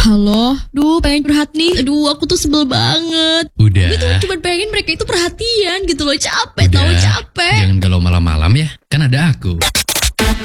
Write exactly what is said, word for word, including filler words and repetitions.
Halo, duh pengen curhat nih. Aduh, aku tuh sebel banget. Udah. Gue tuh cuma pengen mereka itu perhatian gitu loh. Capek, Udah. tau capek. Jangan galau malam-malam ya. Kan ada aku.